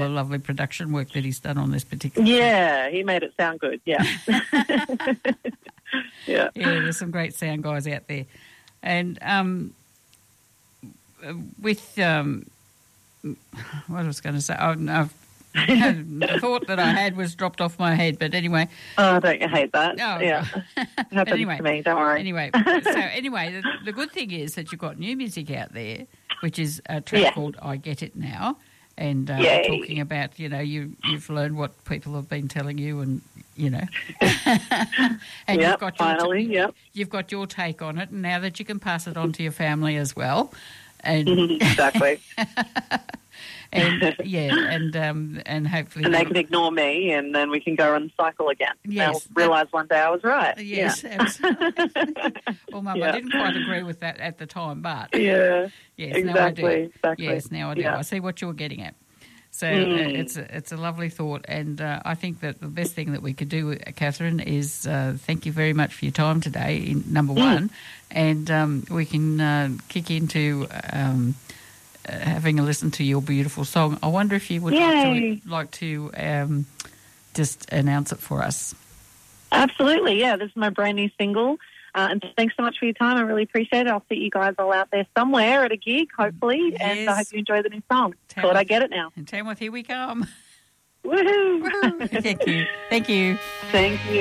lovely production work that he's done on this particular Yeah, he made it sound good, yeah. Yeah, there's some great sound guys out there. And with, what I was going to say, the thought that I had was dropped off my head, but anyway. Oh, don't you hate that? Oh, yeah. Happens to me, don't worry. Anyway, the good thing is that you've got new music out there, which is a track called I Get It Now, and talking about, you've learned what people have been telling you and, and you've got your take on it, and now that you can pass it on to your family as well. And exactly. And and hopefully... And they can ignore me, and then we can go on the cycle again. Yes. They'll realise one day I was right. Yes, absolutely. Well, Mum, I didn't quite agree with that at the time, but... Yeah, yes, exactly, now I do. Exactly. Yes, now I do. Yeah. I see what you're getting at. So it's a lovely thought, and I think that the best thing that we could do, Catherine, is thank you very much for your time today, number one, and we can kick into... having a listen to your beautiful song. I wonder if you would like to just announce it for us. Absolutely, yeah. This is my brand new single. And thanks so much for your time. I really appreciate it. I'll see you guys all out there somewhere at a gig, hopefully, and I hope you enjoy the new song. Thought I Get It Now. And Tamworth, here we come. Woohoo! Thank you. Thank you. Thank you.